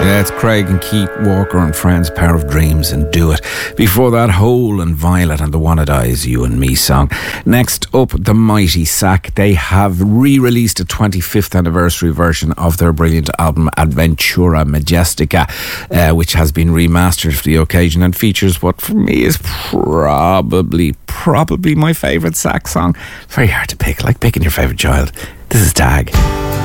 Yeah, it's Craig and Keith Walker and Friends, Power of Dreams and Do It. Before that, Hole and Violet and the Wanna Die's You and Me song. Next up, the Mighty Sack. They have re-released a 25th anniversary version of their brilliant album Adventura Majestica, which has been remastered for the occasion and features what for me is probably my favourite Sack song. Very hard to pick, like picking your favourite child. This is Tag.